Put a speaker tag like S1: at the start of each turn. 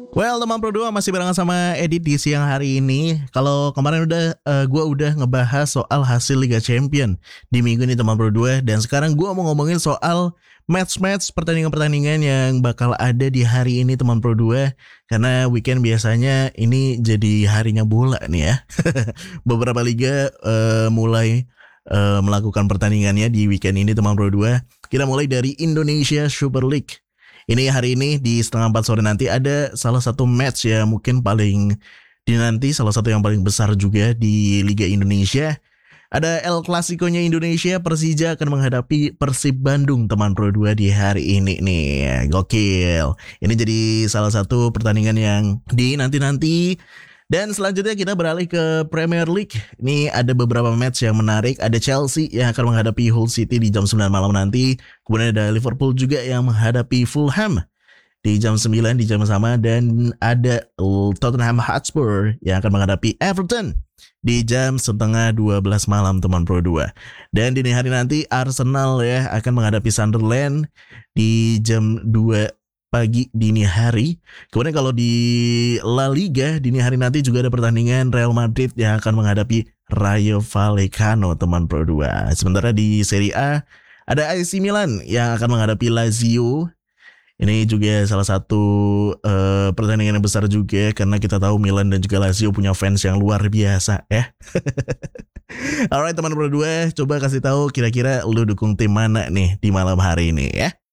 S1: Well, teman Pro 2 masih barengan sama Edit di siang hari ini. Kalau kemarin gua udah ngebahas soal hasil Liga Champion di minggu ini teman Pro 2, dan sekarang gua mau ngomongin soal match-match pertandingan-pertandingan yang bakal ada di hari ini teman Pro 2, karena weekend biasanya ini jadi harinya bola nih ya. Beberapa liga mulai melakukan pertandingannya di weekend ini teman Pro 2. Kita mulai dari Indonesia Super League. Ini hari ini di setengah 4 sore nanti ada salah satu match ya mungkin paling dinanti, salah satu yang paling besar juga di Liga Indonesia. Ada El Clasico-nya Indonesia, Persija akan menghadapi Persib Bandung teman Pro 2 di hari ini nih. Gokil. Ini jadi salah satu pertandingan yang dinanti-nanti. Dan selanjutnya kita beralih ke Premier League. Ini ada beberapa match yang menarik. Ada Chelsea yang akan menghadapi Hull City di jam 9 malam nanti. Kemudian ada Liverpool juga yang menghadapi Fulham di jam 9 di jam yang sama. Dan ada Tottenham Hotspur yang akan menghadapi Everton di jam setengah 12 malam teman Pro 2. Dan dini hari nanti Arsenal ya akan menghadapi Sunderland di jam 2 pagi dini hari. Kemudian kalau di La Liga dini hari nanti juga ada pertandingan Real Madrid yang akan menghadapi Rayo Vallecano teman Pro 2. Sementara di Serie A ada AC Milan yang akan menghadapi Lazio. Ini juga salah satu pertandingan yang besar juga karena kita tahu Milan dan juga Lazio punya fans yang luar biasa ya. Alright teman Pro 2, coba kasih tahu kira-kira lu dukung tim mana nih di malam hari ini ya.